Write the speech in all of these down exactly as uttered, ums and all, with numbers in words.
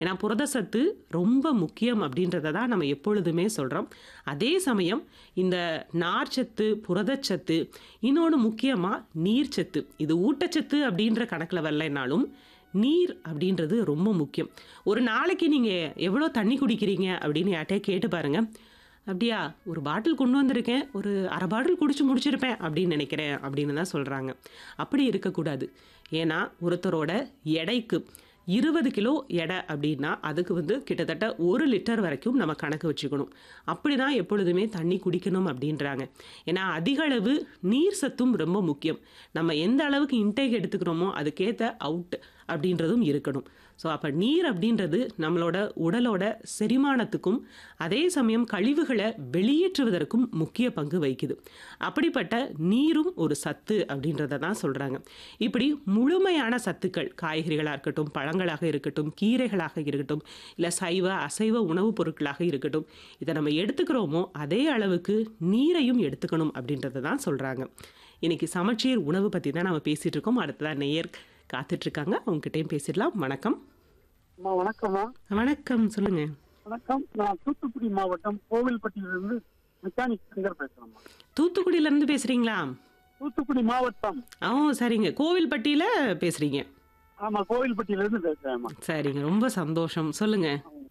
ஏன்னா புரதச்சத்து ரொம்ப முக்கியம் அப்படின்றத தான் நம்ம எப்பொழுதுமே சொல்கிறோம். அதே சமயம் இந்த நார்ச்சத்து, புரதச்சத்து, இன்னொன்று முக்கியமாக நீர்ச்சத்து. இது ஊட்டச்சத்து அப்படின்ற கணக்கில் வரலைனாலும் நீர் அப்படின்றது ரொம்ப முக்கியம். ஒரு நாளைக்கு நீங்கள் எவ்வளோ தண்ணி குடிக்கிறீங்க அப்படின்னு யார்கிட்டயே கேட்டு பாருங்கள். அப்படியா ஒரு பாட்டில் கொண்டு வந்திருக்கேன், ஒரு அரை பாட்டில் குடிச்சு முடிச்சிருப்பேன் அப்படின்னு நினைக்கிறேன் அப்படின்னு தான் சொல்கிறாங்க. அப்படி இருக்கக்கூடாது. ஏன்னா ஒருத்தரோட எடைக்கு இருபது கிலோ எடை அப்படின்னா அதுக்கு வந்து கிட்டத்தட்ட ஒரு லிட்டர் வரைக்கும் நம்ம கணக்கு வச்சுக்கணும். அப்படி தான் எப்பொழுதுமே தண்ணி குடிக்கணும் அப்படின்றாங்க. ஏன்னா அதிக அளவு நீர் சத்தும் ரொம்ப முக்கியம். நம்ம எந்த அளவுக்கு இன்டேக் எடுத்துக்கிறோமோ அதுக்கேற்ற அவுட் அப்படின்றதும் இருக்கணும். ஸோ அப்போ நீர் அப்படின்றது நம்மளோட உடலோட செரிமானத்துக்கும் அதே சமயம் கழிவுகளை வெளியேற்றுவதற்கும் முக்கிய பங்கு வகிக்குது. அப்படிப்பட்ட நீரும் ஒரு சத்து அப்படின்றத தான் சொல்கிறாங்க. இப்படி முழுமையான சத்துக்கள் காய்கறிகளாக இருக்கட்டும், பழங்களாக இருக்கட்டும், கீரைகளாக இருக்கட்டும், இல்லை சைவ அசைவ உணவுப் பொருட்களாக இருக்கட்டும், இதை நம்ம எடுத்துக்கிறோமோ அதே அளவுக்கு நீரையும் எடுத்துக்கணும் அப்படின்றத தான் சொல்கிறாங்க. இன்னைக்கு சமச்சீர் உணவு பற்றி தான் நம்ம பேசிகிட்டு இருக்கோம். அடுத்ததான் நேயர் காத்துட்ருக்காங்க, அவங்ககிட்டையும் பேசிடலாம். வணக்கம். அம்மா வணக்கம்மா. வணக்கம், சொல்லுங்க. வணக்கம். நான் தூத்துக்குடி மாவட்டம் கோவில்பட்டியிலிருந்து மெக்கானிக் சங்கர் பேசுறேம்மா. தூத்துக்குடியிலேருந்து பேசுகிறீங்களா? தூத்துக்குடி மாவட்டம். ஓ சரிங்க, கோவில்பட்டியில் பேசுகிறீங்க. ஆமா, கோவில்பட்டியிலிருந்து பேசுறேன்மா. சரிங்க, ரொம்ப சந்தோஷம், சொல்லுங்க.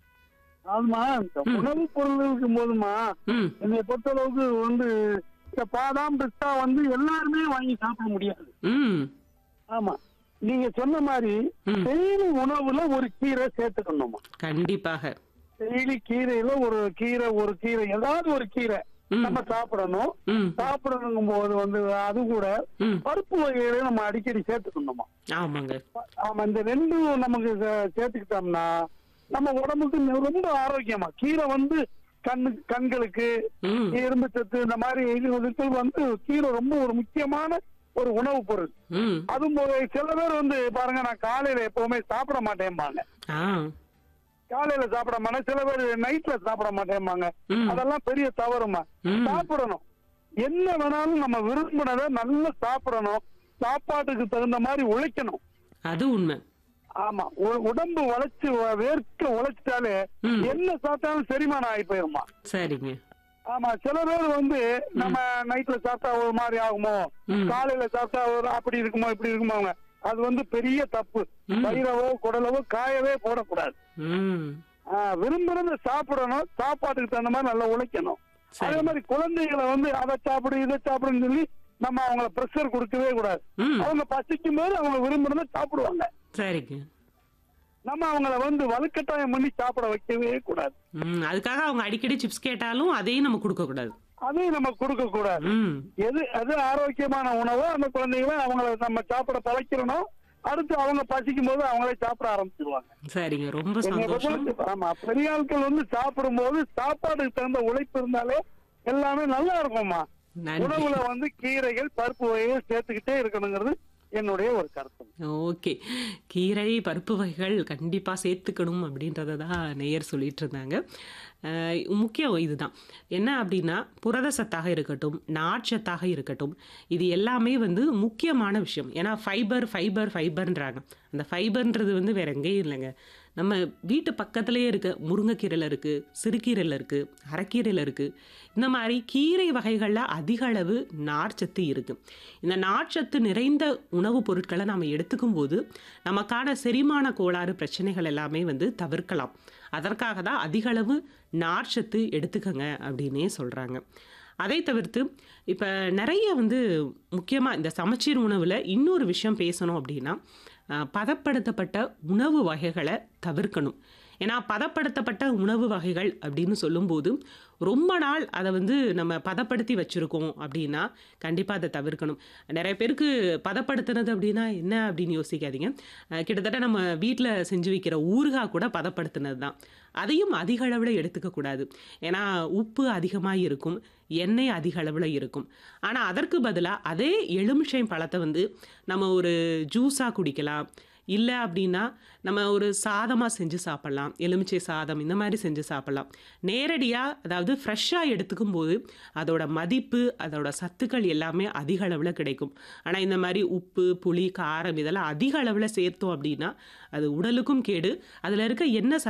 ஆமா, இந்த உணவு பொருள் இருக்கும் போதுமா ம் என்னை பொறுத்தளவுக்கு வந்து இந்த பாதாம் பிஸ்தா வந்து எல்லாருமே வாங்கி சாப்பிட முடியாது. ம் ஆமா, நீங்க சொன்ன மாதிரி ம். டெய்லி உணவுல ஒரு கீரை சேர்த்துக்கணுமா. கண்டிப்பாக. டெய்லி கீரையில ஒரு கீரை ஒரு கீரை ஏதாவது ஒரு கீரை ம் நம்ம சாப்பிடணும். ம் சாப்பிடணும் போது வந்து அது கூட ம் பருப்பு வகைகளை நம்ம அடிக்கடி சேர்த்துக்கணுமா. ஆமாங்க. ஆமா, இந்த ரெண்டும் நமக்கு சே- சேர்த்துக்கிட்டோம்னா நம்ம உடம்புக்கு நி- ரொம்ப ஆரோக்கியமா. கீரை வந்து கண்ணு கண்களுக்கு ம் இரும்பு சத்து இந்த மாதிரி இதுகளுக்கு வந்து கீரை ரொம்ப ஒரு முக்கியமான ஒரு உணவுப் பொருள். ம் அதுவும் போது சில பேர் வந்து பாருங்க, நான் காலையில எப்பவுமே சாப்பிட மாட்டேன்பாங்க. ஆ காலையில சாப்பிட மாட்டேன், சில பேர் நைட்ல சாப்பிட மாட்டேன்பாங்க. ம் அதெல்லாம் பெரிய தவறுமா. ம் சாப்பிடணும், என்ன வேணாலும் நம்ம விரும்பினதை நல்லா சாப்பிடணும். சாப்பாட்டுக்கு தகுந்த மாதிரி உழைக்கணும். அது உண்மை. ஆமா, உ- உடம்பு உழைச்சு வ- வேர்க்க உழைச்சிட்டாலே ம் என்ன சாப்பிட்டாலும் செரிமானம் ஆகி போயிருமா. சரிங்க. ஆமா, சில பேர் வந்து நம்ம நைட்ல சாப்பிட்டா ஒரு மாதிரி ஆகுமோ, ம் காலையில சாப்பிட்டா ஒரு அப்படி இருக்குமோ இப்படி இருக்குமோ, அது வந்து பெரிய தப்பு. ம் வயிறவோ குடலவோ காயவே போடக்கூடாது. ம் ஆஹ் விரும்புறத சாப்பிடணும், சாப்பாட்டுக்கு தகுந்த மாதிரி நல்லா உழைக்கணும். அதே சரி. மாதிரி குழந்தைகளை வந்து அதை சாப்பிடு இதை சாப்பிடுன்னு சொல்லி நம்ம அவங்கள ப்ரெஷர் கொடுக்கவே கூடாது. ம் அவங்க பசிக்கும் போது அவங்க விரும்புறத சாப்பிடுவாங்க. சரிங்க. நம்ம அவங்கள வந்து வலுக்கட்டாயம் பண்ணி சாப்பிட வைக்கவே கூடாது. ம் அதுக்காக அவங்க அடிக்கடி சிப்ஸ் கேட்டாலும் அதையும் நம்ம கொடுக்கக்கூடாது. அதையும் நம்ம கொடுக்க கூடாது. ம் எது எது ஆரோக்கியமான உணவோ அந்த குழந்தைகளை அவங்கள நம்ம சாப்பிட பழக்கிறணும். அடுத்து அவங்க பசிக்கும் போது அவங்களே சாப்பிட ஆரம்பிச்சிருவாங்க. சரிங்க, ரொம்ப என்னை சந்தோஷம். பொறுத்தவரைக்கும் ஆமா, பெரிய ஆட்கள் வந்து சாப்பிடும் போது சாப்பாட்டுக்கு தகுந்த உழைப்பு இருந்தாலே எல்லாமே நல்லா இருக்கும்மா. நன்றி. உணவுல வந்து கீரைகள் பருப்பு வகைகள் சேர்த்துக்கிட்டே இருக்கணுங்கிறது என்னுடைய ஒரு கருத்து. ஓகே, கீரை பருப்பு வகைகள் கண்டிப்பாக சேர்த்துக்கணும் அப்படின்றத தான் நேயர் சொல்லிட்டு இருந்தாங்க. அஹ் முக்கியம் இதுதான். என்ன அப்படின்னா புரத சத்தாக இருக்கட்டும், நார்ச்சத்தாக இருக்கட்டும், இது எல்லாமே வந்து முக்கியமான விஷயம். ஏன்னா ஃபைபர் ஃபைபர் ஃபைபர்ன்றாங்க. அந்த ஃபைபர்ன்றது வந்து வேற எங்கேயும் இல்லைங்க, நம்ம வீட்டு பக்கத்துலேயே இருக்க முருங்கைக்கீரையில் இருக்குது, சிறுகீரையில் இருக்குது, அரைக்கீரையில் இருக்குது. இந்த மாதிரி கீரை வகைகளில் அதிக அளவு நார்ச்சத்து இருக்குது. இந்த நார்ச்சத்து நிறைந்த உணவுப் பொருட்களை நம்ம எடுத்துக்கும் போது நமக்கான செரிமான கோளாறு பிரச்சனைகள் எல்லாமே வந்து தவிர்க்கலாம். அதற்காக தான் அதிக அளவு நார்ச்சத்து எடுத்துக்கங்க அப்படின்னே சொல்கிறாங்க. அதை தவிர்த்து இப்போ நிறைய வந்து முக்கியமாக இந்த சமச்சீர் உணவில் இன்னொரு விஷயம் பேசணும் அப்படின்னா, அஹ், பதப்படுத்தப்பட்ட உணவு வகைகளை தவிர்க்கணும். ஏன்னா பதப்படுத்தப்பட்ட உணவு வகைகள் அப்படின்னு சொல்லும்போது ரொம்ப நாள் அதை வந்து நம்ம பதப்படுத்தி வச்சுருக்கோம் அப்படின்னா கண்டிப்பாக அதை தவிர்க்கணும். நிறைய பேருக்கு பதப்படுத்துனது அப்படின்னா என்ன அப்படின்னு யோசிக்காதீங்க. அஹ், கிட்டத்தட்ட நம்ம வீட்டில் செஞ்சு வைக்கிற ஊறுகாய் கூட பதப்படுத்தினது தான். அதையும் அதிக அளவில் எடுத்துக்கக்கூடாது. ஏன்னா உப்பு அதிகமாக இருக்கும், எண்ணெய் அதிக அளவில் இருக்கும். ஆனால் அதற்கு பதிலாக அதே எலுமிச்சை பழத்தை வந்து நம்ம ஒரு ஜூஸாக குடிக்கலாம், இல்ல அப்படின்னா, நம்ம ஒரு சாதமா செஞ்சு சாப்பிடலாம். எலுமிச்சை சாதம் இந்த மாரி செஞ்சு சாப்பிடலாம். நேரடியா அதாவது ஃப்ரெஷ்ஷா எடுத்துக்கும்போது, அதோட மதிப்பு, அதோட சத்துக்கள் எல்லாமே அதிக அளவுல கிடைக்கும். ஆனா இந்த மாரி உப்பு, புளி, காரம் இதெல்லாம் அதிக அளவுல சேர்த்தோம் அப்படின்னா, அது உடலுக்கும் கேடு. அதுல இருக்க எண்ணெய்